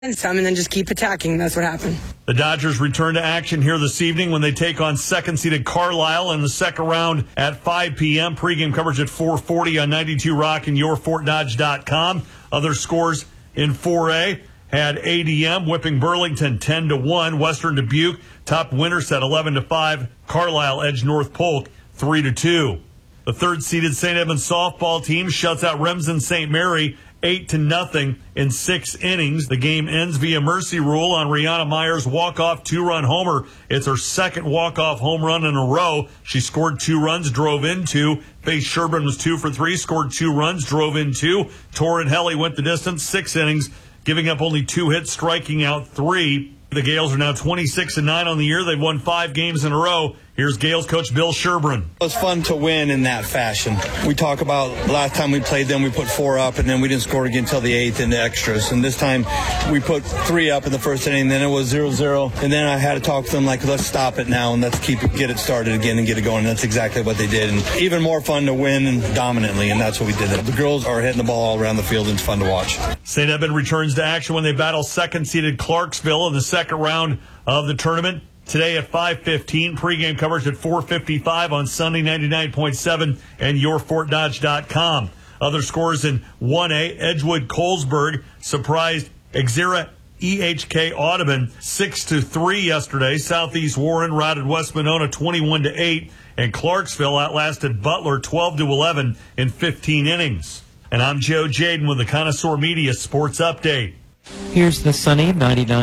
some and then just keep attacking. That's what happened. The Dodgers return to action here this evening when they take on second-seeded Carlisle in the second round at 5 p.m. Pre-game coverage at 4:40 on 92 Rock and YourFortDodge.com. Other scores in 4A had ADM whipping Burlington 10-1. Western Dubuque topped Winterset 11-5. Carlisle edged North Polk 3-2. The third-seeded St. Edmunds softball team shuts out Remsen St. Mary 8-0 in 6 innings. The game ends via mercy rule on Rihanna Meyer's walk-off 2-run homer. It's her second walk-off home run in a row. She scored 2 runs, drove in 2. Faith Sherburne was 2 for 3, scored 2 runs, drove in 2. Torrin Helly went the distance, 6 innings, giving up only 2 hits, striking out 3. The Gales are now 26-9 on the year. They've won 5 games in a row. Here's Gales coach Bill Sherburne. It was fun to win in that fashion. We talk about last time we played them, we put 4 up, and then we didn't score again until the 8th in the extras. And this time we put 3 up in the first inning, and then it was 0-0. And then I had to talk to them like, let's stop it now and let's get it started again and get it going. And that's exactly what they did. And even more fun to win dominantly, and that's what we did. The girls are hitting the ball all around the field, and it's fun to watch. St. Edmund returns to action when they battle second-seeded Clarksville in the second round of the tournament. Today at 5:15, pregame coverage at 4:55 on Sunday 99.7 and YourFortDodge.com. Other scores in 1A, Edgewood Colesburg surprised Exira EHK Audubon 6-3 yesterday. Southeast Warren routed West Monona 21-8, and Clarksville outlasted Butler 12-11 in 15 innings. And I'm Joe Jaden with the Connoisseur Media Sports Update. Here's the sunny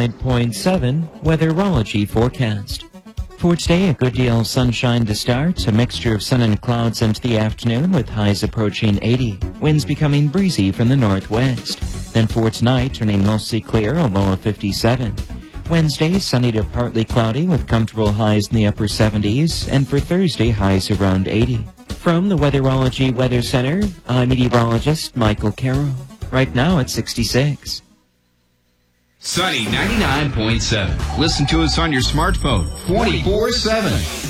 99.7 weatherology forecast. For today, a good deal of sunshine to start, a mixture of sun and clouds into the afternoon with highs approaching 80, winds becoming breezy from the northwest. Then for tonight, turning mostly clear, a low of 57. Wednesday, sunny to partly cloudy with comfortable highs in the upper 70s, and for Thursday, highs around 80. From the Weatherology Weather Center, I'm meteorologist Michael Carroll. Right now it's 66. Sunny 99.7. Listen to us on your smartphone 24/7.